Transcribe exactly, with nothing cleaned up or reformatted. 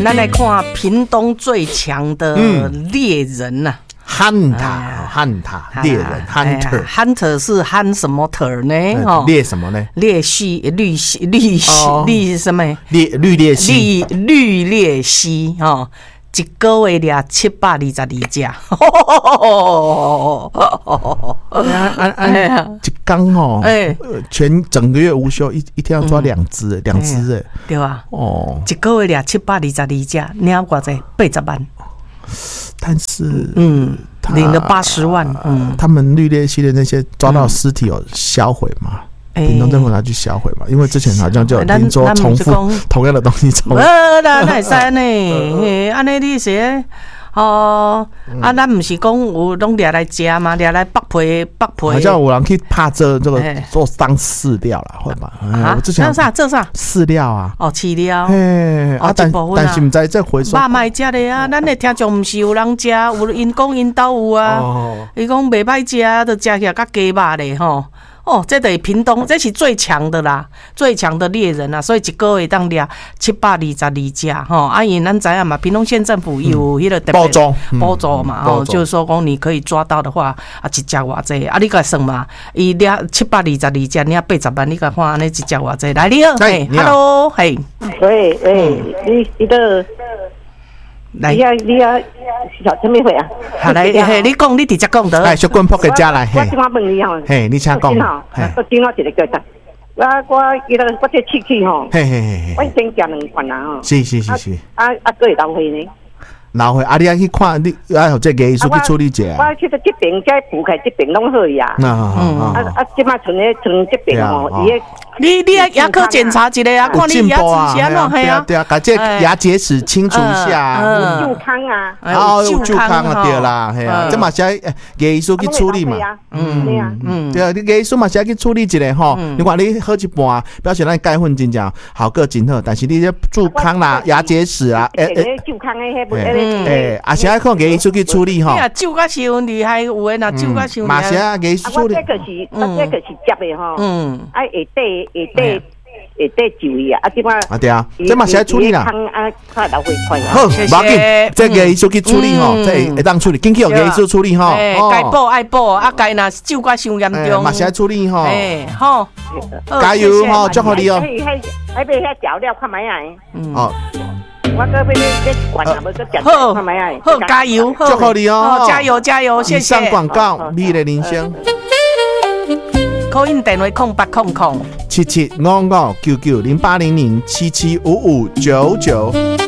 咱来看屏东最强的猎人呐、啊。 Hunter， Hunter， 猎人 ，Hunter，Hunter 是 Hunt 什么 ter 呢？ 哦，猎什么呢？ 猎蜥，绿蜥，绿蜥，绿什么？ 猎绿鬣蜥， 绿绿鬣蜥哦，一个月掠七百二十二只。 啊啊！一天哦，全整个月无休，一一天要抓两只，两只哎， 对吧？ 哦， 一个月掠七百二十二只，你要多少？八十万。 但是， 嗯，领了八十万。嗯， 他们绿鬣蜥的那些抓到尸体有销毁吗？屏东政府拿去销毁嘛？因为之前好像就有听说重复同样的东西重复。 呃，那那会使呢？安尼你说。哦，啊，咱不是讲有拢掠来食嘛，掠来剥皮剥皮。 好像有人去拍这这个做当饲料啦，会吧？ 啊，这啥？这啥？ 饲料啊。 哦，饲料。 嘿，啊，但但是唔知这回收。 肉卖食的啊，咱的听众唔是有人食，有因讲因兜有啊。伊讲袂歹食，就食起来较鸡肉咧吼。哦，这得屏东，这是最强的啦，最强的猎人啊，所以一个月当掠七百二十二只吼。啊，因咱知影嘛，屏东县政府有迄个特别包装包装嘛，吼、嗯，就是说讲你可以抓到的话，啊，一只偌济，啊，你甲算嘛，伊掠七百二十二只，掠八十万，你甲看安尼一只偌济？来，你好，嘿 ，Hello， 嘿， 喂喂，你你的。来，你啊你啊，小什么会啊？ 好来，嘿，你讲，你直接讲得。 来，小棍扑个家来， 我今晚问你哦。 嘿，你请讲。 我今晚一个叫啥？我我伊个我这气气吼。 嘿嘿嘿。 我先讲两罐啦吼。 是是是是。 啊啊，个会浪费呢？ 浪费，啊，你爱去看，你啊，有这艺术去处理者。 我去到这边，再铺开这边拢好呀。 啊啊啊啊！即马存咧存这边吼，伊个。 你你也也去检查一下啊，看你牙齿是安怎系啊？ 对啊，把这牙结石清除一下。 有旧康啊， 哦，有旧康啊，对啦，系啊，这嘛是艺术去处理嘛。 嗯嗯嗯，对啊，你艺术嘛是要去处理一下吼。你看你喝一半，表示咱钙粉真正好个真好，但是你这蛀康啦、牙结石啊， 诶诶，旧康诶，迄不诶， 啊，是要靠艺术去处理吼。 你啊，蛀甲伤厉害，有诶，那蛀甲伤厉害。 嘛是啊，艺术处理。 我这个是，我这个是接诶吼。嗯，啊，下底。会得会得就伊啊！啊，即摆啊对啊，这嘛是要处理啦。 啊，较老会快啊。 好，无要紧，这个艺术去处理吼，这会当处理，紧去用艺术处理吼。 该补爱补，啊该若酒怪伤严重， 嘛是要处理吼。 哎，好， 加油吼，祝福你哦。 迄迄迄边遐调料看卖啊。 哦。 我搁要要管啊，无搁食看卖啊。 好，加油， 祝福你哦。 加油加油，谢谢。 以上广告，美丽人生。 call in 電話空八空空七七五五九九零八零零七七五五九九。